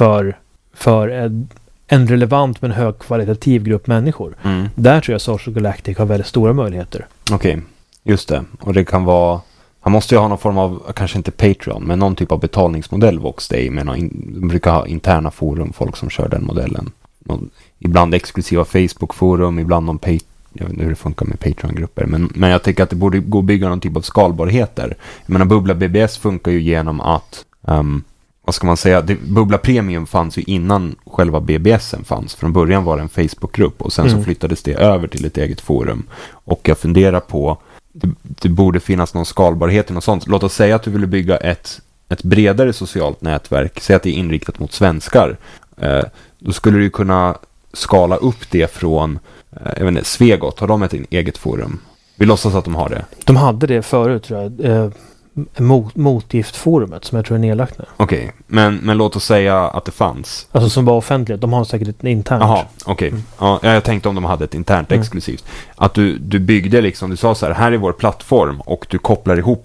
för en relevant men högkvalitativ grupp människor. Där tror jag Social Galactic har väldigt stora möjligheter. Okej, just det. Och det kan vara... Han måste ju ha någon form av, kanske inte Patreon, men någon typ av betalningsmodell Voxday. De brukar ha interna forum, folk som kör den modellen. Ibland exklusiva Facebook-forum, ibland någon jag vet inte hur det funkar med Patreon-grupper. Men jag tycker att det borde gå att bygga någon typ av skalbarheter. Jag menar, Bubbla BBS funkar ju genom att... vad ska man säga? Bubbla Premium fanns ju innan själva BBSen fanns. Från början var det en Facebook-grupp och sen så flyttades det över till ett eget forum. Och jag funderar på... Det borde finnas någon skalbarhet i något sånt. Låt oss säga att du vill bygga ett bredare socialt nätverk. Säg att det är inriktat mot svenskar. Då skulle du kunna skala upp det från jag vet inte, Svegot. Har de ett eget forum? Vi låtsas att de har det. De hade det förut, tror jag. Motgiftforumet som jag tror är nedlagt nu. Okej, men låt oss säga att det fanns. Alltså som var offentligt. De har säkert ett internt. Jaha, okej. Ja, jag tänkte om de hade ett internt exklusivt. Att du byggde liksom, du sa så här är vår plattform och du kopplar ihop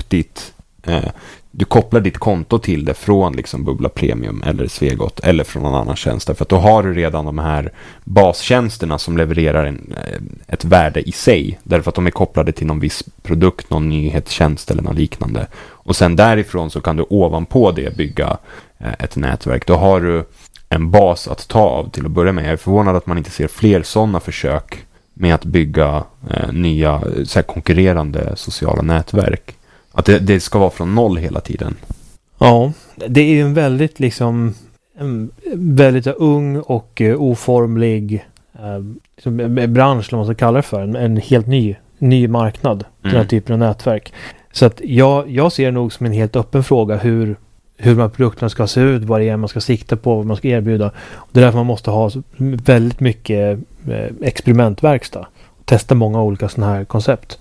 du kopplar ditt konto till det från liksom Bubbla Premium eller Svegot eller från någon annan tjänst. För att då har du redan de här bastjänsterna som levererar ett värde i sig. Därför att de är kopplade till någon viss produkt, någon nyhetstjänst eller något liknande. Och sen därifrån så kan du ovanpå det bygga ett nätverk. Då har du en bas att ta av till att börja med. Jag är förvånad att man inte ser fler sådana försök med att bygga nya så här, konkurrerande sociala nätverk. Att det ska vara från noll hela tiden. Ja, det är ju en väldigt liksom väldigt ung och oformlig bransch, som man ska kalla det för. En helt ny marknad, den här typen av nätverk. Så att jag ser det nog som en helt öppen fråga hur de här produkterna ska se ut, vad det är man ska sikta på, vad man ska erbjuda. Och det är därför man måste ha väldigt mycket experimentverkstad. Testa många olika sådana här koncept.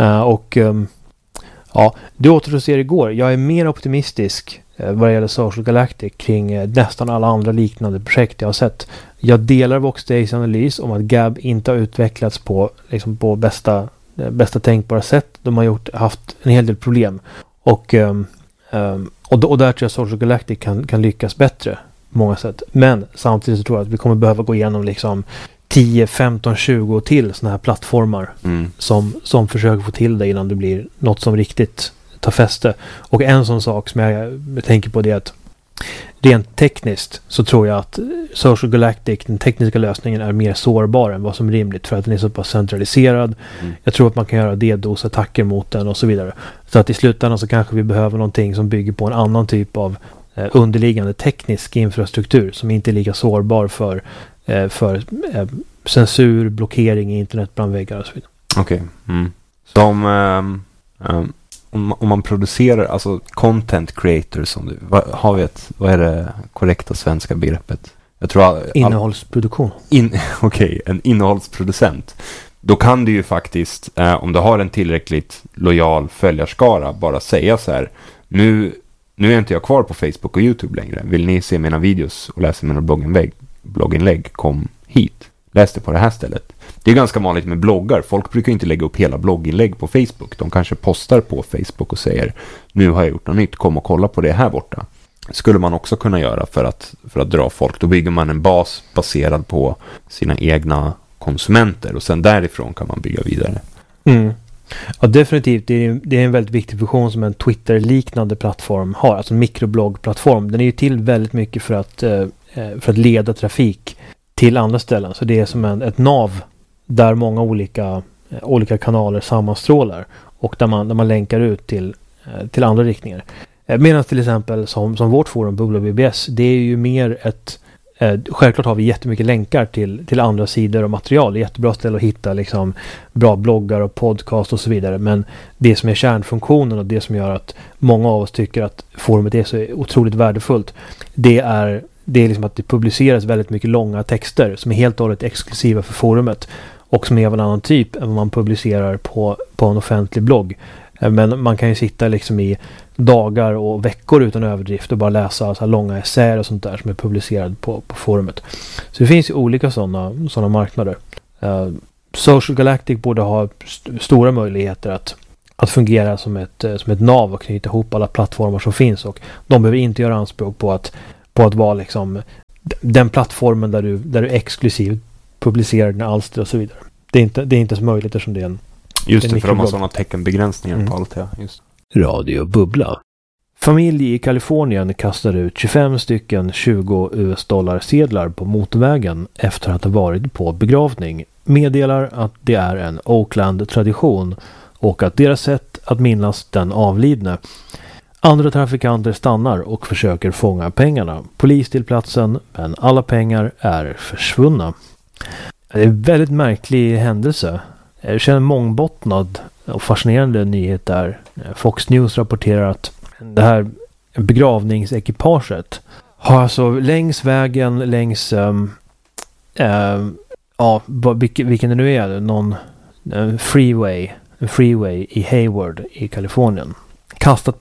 Ja, det återstår att se igår. Jag är mer optimistisk vad det gäller Social Galactic kring nästan alla andra liknande projekt jag har sett. Jag delar Voxdays analys om att Gab inte har utvecklats på bästa tänkbara sätt. De har haft en hel del problem. Och där tror jag Social Galactic kan lyckas bättre på många sätt. Men samtidigt så tror jag att vi kommer behöva gå igenom liksom 10, 15, 20 till såna här plattformar som försöker få till det innan det blir något som riktigt tar fäste. Och en sån sak som jag tänker på, det är att rent tekniskt så tror jag att Social Galactic, den tekniska lösningen, är mer sårbar än vad som är rimligt för att den är så pass centraliserad. Jag tror att man kan göra DDoS-attacker mot den och så vidare. Så att i slutändan så kanske vi behöver någonting som bygger på en annan typ av underliggande teknisk infrastruktur som inte är lika sårbar för censur, blockering i internetbrandväggar och så vidare. Okej. Som om man producerar, alltså content creator, som vad är det korrekta svenska begreppet? Jag tror innehållsproduktion. Okej, en innehållsproducent. Då kan du ju faktiskt, om du har en tillräckligt lojal följarskara, bara säga så här: nu är inte jag kvar på Facebook och YouTube längre. Vill ni se mina videos och läsa mina blogginlägg, kom hit. Läs det på det här stället. Det är ganska vanligt med bloggar. Folk brukar inte lägga upp hela blogginlägg på Facebook. De kanske postar på Facebook och säger: nu har jag gjort något nytt, kom och kolla på det här borta. Det skulle man också kunna göra för att dra folk. Då bygger man en bas baserad på sina egna konsumenter och sen därifrån kan man bygga vidare. Ja, definitivt. Det är en väldigt viktig funktion som en Twitter-liknande plattform har. Alltså en mikrobloggplattform. Den är ju till väldigt mycket för att leda trafik till andra ställen. Så det är som ett nav där många olika kanaler sammanstrålar och där man länkar ut till andra riktningar. Medan till exempel som vårt forum Bubbla BBS, det är ju mer självklart har vi jättemycket länkar till andra sidor och material. Det är jättebra ställe att hitta liksom bra bloggar och podcast och så vidare. Men det som är kärnfunktionen och det som gör att många av oss tycker att forumet är så otroligt värdefullt, det är liksom att det publiceras väldigt mycket långa texter som är helt och hållet exklusiva för forumet och som är av en annan typ än vad man publicerar på en offentlig blogg. Men man kan ju sitta liksom i dagar och veckor utan överdrift och bara läsa så här långa essäer och sånt där som är publicerade på forumet. Så det finns ju olika sådana marknader. Social Galactic borde ha stora möjligheter att fungera som ett nav och knyta ihop alla plattformar som finns, och de behöver inte göra anspråk på att vara liksom den plattformen där du exklusivt publicerar dina alster och så vidare. Det är inte så möjligt eftersom det är en Just det, för de har sådana teckenbegränsningar på allt. Ja, just. Radio Bubbla. Familj i Kalifornien kastar ut 25 stycken 20 US-dollar-sedlar på motorvägen efter att ha varit på begravning. Meddelar att det är en Oakland-tradition och att deras sätt att minnas den avlidne. Andra trafikanter stannar och försöker fånga pengarna. Polis till platsen, men alla pengar är försvunna. Det är en väldigt märklig händelse. Jag känner mångbottnad och fascinerande nyhet där. Fox News rapporterar att det här begravningsekipaget har alltså längs vägen, längs vilken det nu är, en freeway i Hayward i Kalifornien, kastat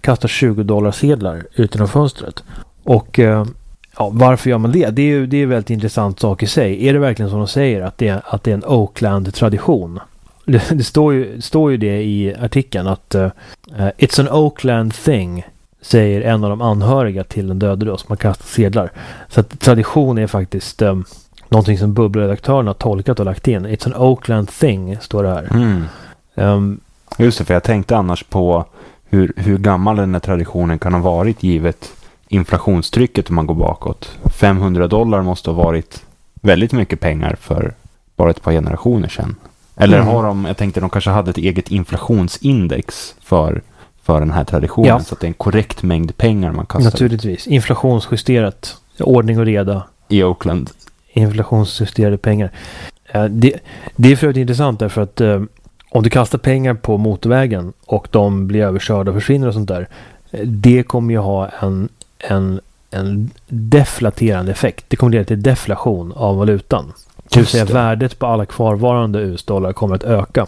$20 ut genom fönstret. Och varför gör man det? Det är en väldigt intressant sak i sig. Är det verkligen som de säger att det är en Oakland-tradition? Det står ju det i artikeln att it's an Oakland thing, säger en av de anhöriga till den döde då, som har kastat sedlar. Så att tradition är faktiskt någonting som Bubbla-redaktören har tolkat och lagt in. It's an Oakland thing, står det här. Just det, för jag tänkte annars på hur gammal den här traditionen kan ha varit givet inflationstrycket om man går bakåt. $500 måste ha varit väldigt mycket pengar för bara ett par generationer sedan. Eller jag tänkte de kanske hade ett eget inflationsindex för den här traditionen, så att det är en korrekt mängd pengar man kastar. Naturligtvis. Inflationsjusterat. Ordning och reda. I Oakland. Inflationsjusterade pengar. Det är för övrigt intressant därför att om du kastar pengar på motorvägen och de blir överkörda och försvinner och sånt där, det kommer ju ha en deflaterande effekt. Det kommer leda till deflation av valutan. Det vill säga värdet på alla kvarvarande US-dollar kommer att öka.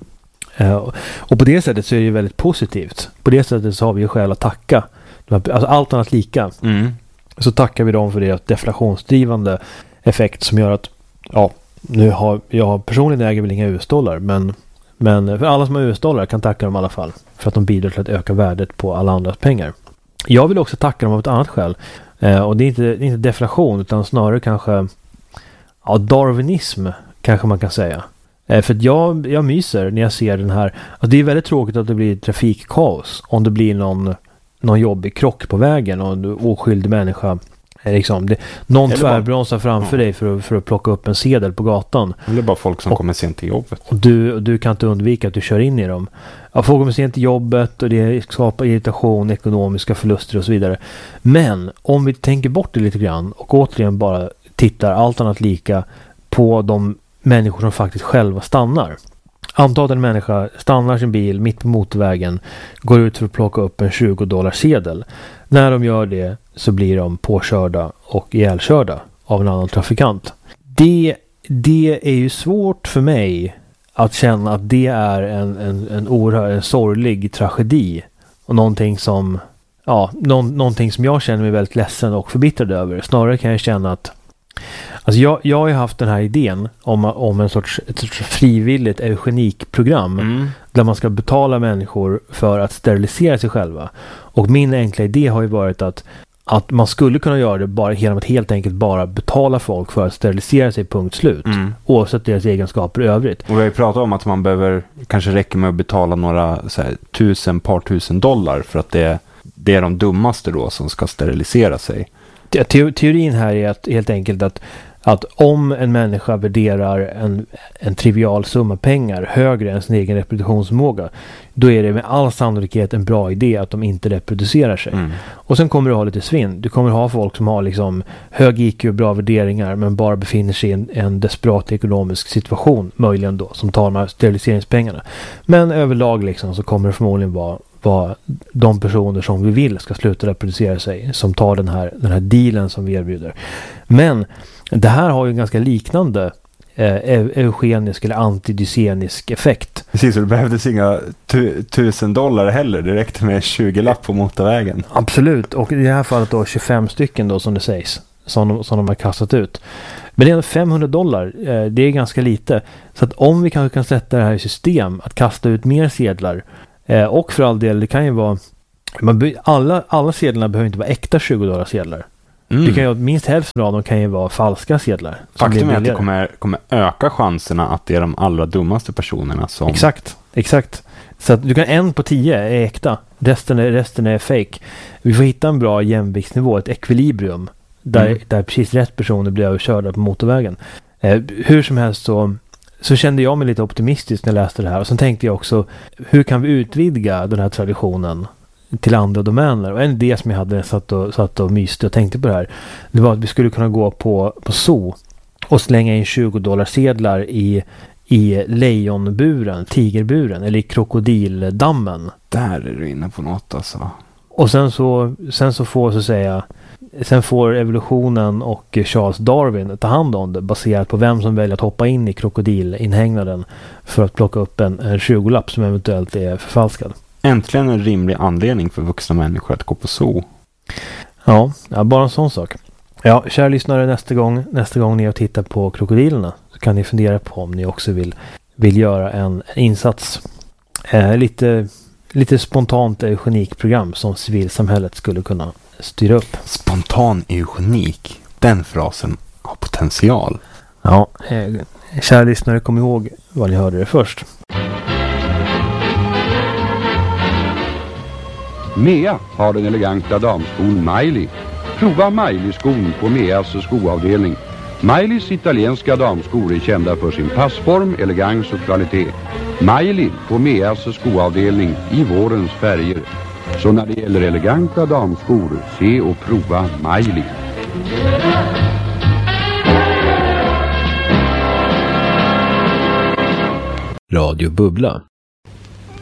Och på det sättet så är det ju väldigt positivt. På det sättet så har vi ju skäl att tacka. Alltså allt annat lika. Så tackar vi dem för det deflationsdrivande effekt som gör att jag personligen äger väl inga US-dollar, men för alla som har US-dollar kan tacka dem i alla fall för att de bidrar till att öka värdet på alla andras pengar. Jag vill också tacka dem av ett annat skäl. Och det är inte deflation utan snarare kanske darwinism kanske man kan säga. För att jag myser när jag ser den här. Alltså det är väldigt tråkigt att det blir trafikkaos om det blir någon jobbig krock på vägen och en oskyldig människa liksom, någon tvärbromsar framför dig för att plocka upp en sedel på gatan. Eller bara folk som kommer sent till jobbet. Och du kan inte undvika att du kör in i dem. Folk kommer sent till jobbet och det skapar irritation, ekonomiska förluster och så vidare. Men om vi tänker bort det lite grann och återigen bara tittar allt annat lika på de människor som faktiskt själva stannar. Anta att en människa stannar sin bil mitt på motorvägen, går ut för att plocka upp en $20-sedel. När de gör det så blir de påkörda och ihjälkörda av en annan trafikant. Det är ju svårt för mig att känna att det är en oerhört sorglig tragedi och någonting som jag känner mig väldigt ledsen och förbittrad över. Snarare kan jag känna att alltså jag har ju haft den här idén om ett sorts frivilligt eugenikprogram där man ska betala människor för att sterilisera sig själva. Och min enkla idé har ju varit att man skulle kunna göra det bara genom att helt enkelt bara betala folk för att sterilisera sig, punkt slut. Oavsett deras egenskaper i övrigt. Och vi har ju pratat om att man behöver, kanske räcker med att betala några par tusen dollar för att det är de dummaste då som ska sterilisera sig. Teorin här är att helt enkelt att om en människa värderar en trivial summa pengar högre än sin egen reproduktionsförmåga, då är det med all sannolikhet en bra idé att de inte reproducerar sig. Och sen kommer du ha lite svinn. Du kommer ha folk som har liksom hög IQ och bra värderingar men bara befinner sig i en desperat ekonomisk situation, möjligen då, som tar de här steriliseringspengarna. Men överlag liksom så kommer det förmodligen vara de personer som vi vill ska sluta reproducera sig som tar den här dealen som vi erbjuder. Men det här har ju en ganska liknande eugenisk eller antidysenisk effekt. Precis, så det behövdes inga $1000 heller. Det räckte med 20-lapp på motorvägen. Absolut, och i det här fallet då 25 stycken då som det sägs som de har kastat ut. Men det är $500, det är ganska lite. Så att om vi kanske kan sätta det här i system att kasta ut mer sedlar, och för all del, det kan ju vara alla sedlarna behöver inte vara äkta $20-sedlar. Du kan ju minst hälften av dem kan ju vara falska sedlar. Faktum är att det kommer öka chanserna att det är de allra dummaste personerna som... Exakt. Så att du kan 1 på 10 är äkta. Resten är fake. Vi får hitta en bra jämviktsnivå, ett ekvilibrium. Där precis rätt personer blir överkörda på motorvägen. Hur som helst så kände jag mig lite optimistisk när jag läste det här. Och sen tänkte jag också, hur kan vi utvidga den här traditionen till andra domäner? Och en idé som jag hade satt och myste och tänkte på det här, det var att vi skulle kunna gå på zoo och slänga in $20 i lejonburen, tigerburen eller i krokodildammen. Där är du inne på något alltså. Och sen så får så att säga, sen får evolutionen och Charles Darwin ta hand om det baserat på vem som väljer att hoppa in i krokodilinhägnaden för att plocka upp en 20-lapp som eventuellt är förfalskad. Äntligen en rimlig anledning för vuxna människor att gå på zoo. Ja, bara en sån sak. Ja, kära lyssnare, nästa gång ni tittar på krokodilerna så kan ni fundera på om ni också vill göra en insats. Lite spontant eugenikprogram som civilsamhället skulle kunna styra upp. Spontan eugenik, den frasen har potential. Ja, kära lyssnare, kom ihåg vad ni hörde det först. Mea har den eleganta damskon Miley. Prova Miley-skon på Meas skoavdelning. Mileys italienska damskor är kända för sin passform, elegans och kvalitet. Miley på Meas skoavdelning i vårens färger. Så när det gäller eleganta damskor, se och prova Miley. Radio Bubbla.